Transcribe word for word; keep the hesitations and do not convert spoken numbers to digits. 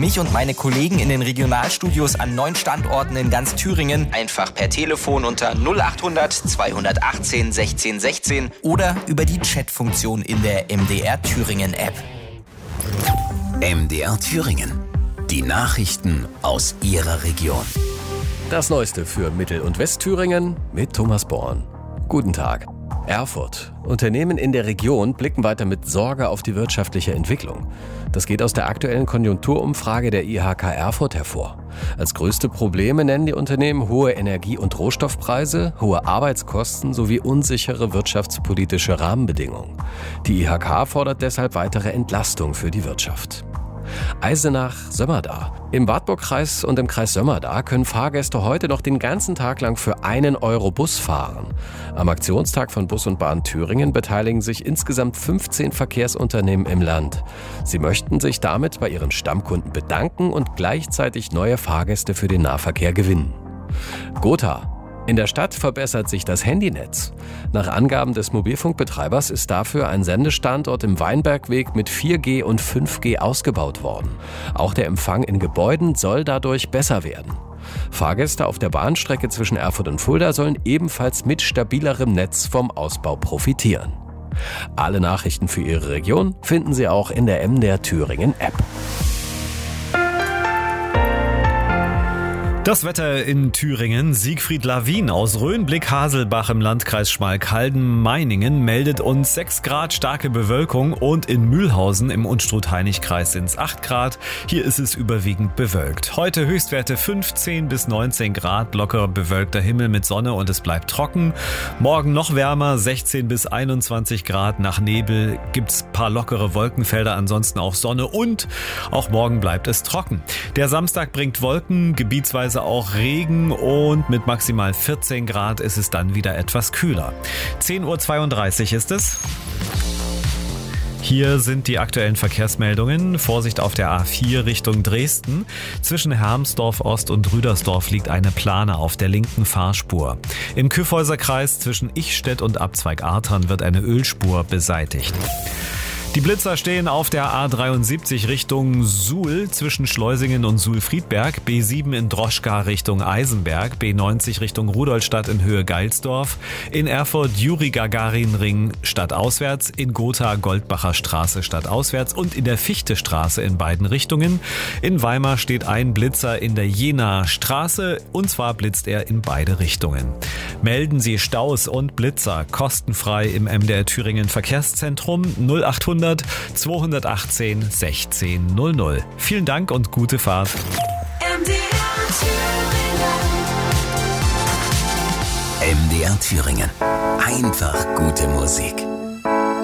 mich und meine Kollegen in den Regionalstudios an neun Standorten in ganz Thüringen einfach per Telefon unter null acht hundert zweihundertachtzehn sechzehn sechzehn oder über die Chatfunktion in der M D R Thüringen App. M D R Thüringen. Die Nachrichten aus Ihrer Region. Das Neueste für Mittel- und Westthüringen mit Thomas Born. Guten Tag. Erfurt. Unternehmen in der Region blicken weiter mit Sorge auf die wirtschaftliche Entwicklung. Das geht aus der aktuellen Konjunkturumfrage der I H K Erfurt hervor. Als größte Probleme nennen die Unternehmen hohe Energie- und Rohstoffpreise, hohe Arbeitskosten sowie unsichere wirtschaftspolitische Rahmenbedingungen. Die I H K fordert deshalb weitere Entlastung für die Wirtschaft. Eisenach-Sömmerda. Im Wartburgkreis und im Kreis Sömmerda können Fahrgäste heute noch den ganzen Tag lang für einen Euro Bus fahren. Am Aktionstag von Bus und Bahn Thüringen beteiligen sich insgesamt fünfzehn Verkehrsunternehmen im Land. Sie möchten sich damit bei ihren Stammkunden bedanken und gleichzeitig neue Fahrgäste für den Nahverkehr gewinnen. Gotha. In der Stadt verbessert sich das Handynetz. Nach Angaben des Mobilfunkbetreibers ist dafür ein Sendestandort im Weinbergweg mit vier G und fünf G ausgebaut worden. Auch der Empfang in Gebäuden soll dadurch besser werden. Fahrgäste auf der Bahnstrecke zwischen Erfurt und Fulda sollen ebenfalls mit stabilerem Netz vom Ausbau profitieren. Alle Nachrichten für Ihre Region finden Sie auch in der M D R Thüringen App. Das Wetter in Thüringen. Siegfried Lawin aus Röhnblick-Haselbach im Landkreis Schmalkalden-Meiningen meldet uns sechs Grad starke Bewölkung und in Mühlhausen im Unstrut-Hainich-Kreis sind es acht Grad. Hier ist es überwiegend bewölkt. Heute Höchstwerte fünfzehn bis neunzehn Grad, locker bewölkter Himmel mit Sonne und es bleibt trocken. Morgen noch wärmer, sechzehn bis einundzwanzig Grad. Nach Nebel gibt's paar lockere Wolkenfelder, ansonsten auch Sonne und auch morgen bleibt es trocken. Der Samstag bringt Wolken, gebietsweise auch Regen und mit maximal vierzehn Grad ist es dann wieder etwas kühler. zehn Uhr zweiunddreißig ist es. Hier sind die aktuellen Verkehrsmeldungen. Vorsicht auf der A vier Richtung Dresden. Zwischen Hermsdorf Ost und Rüdersdorf liegt eine Plane auf der linken Fahrspur. Im Kyffhäuser Kreis zwischen Ichstedt und Abzweig Artern wird eine Ölspur beseitigt. Die Blitzer stehen auf der A dreiundsiebzig Richtung Suhl zwischen Schleusingen und Suhl-Friedberg, B sieben in Droschka Richtung Eisenberg, B neunzig Richtung Rudolstadt in Höhe Geilsdorf, in Erfurt Juri-Gagarin-Ring stadtauswärts, in Gotha Goldbacher Straße stadtauswärts und in der Fichte-Straße in beiden Richtungen. In Weimar steht ein Blitzer in der Jenaer Straße und zwar blitzt er in beide Richtungen. Melden Sie Staus und Blitzer kostenfrei im M D R Thüringen Verkehrszentrum null acht hundert zweihundertachtzehn sechzehn null null. Vielen Dank und gute Fahrt. M D R Thüringen. M D R Thüringen. Einfach gute Musik.